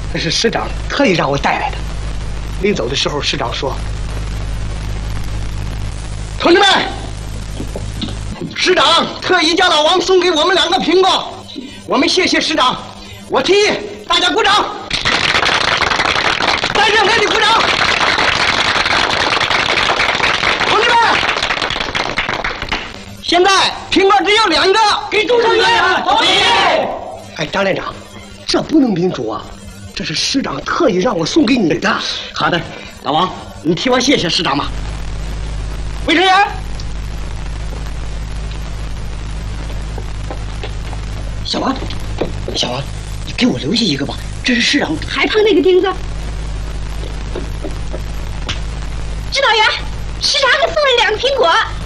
这是师长特意让我带来的。临走的时候，师长说：“同志们，师长特意叫老王送给我们2个苹果，我们谢谢师长。我提议大家鼓掌，再热烈的鼓掌。同志们，现在苹果只有2个，给主持人同意。哎，张连长，这不能民主啊！这是师长特意让我送给你的。好的，老王，你替我谢谢师长吧。卫生员。”小王，小王，你给我留下一个吧，这是师长还碰那个钉子。指导员，师长给送了2个苹果。